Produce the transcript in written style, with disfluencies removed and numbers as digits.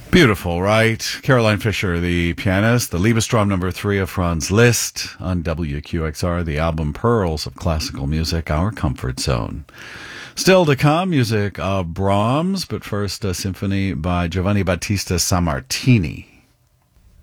Beautiful, right? Caroline Fisher, the pianist, the Liebestrom number 3 of Franz Liszt on WQXR, the album Pearls of Classical Music, Our Comfort Zone. Still to come, music of Brahms, but first a symphony by Giovanni Battista Sammartini.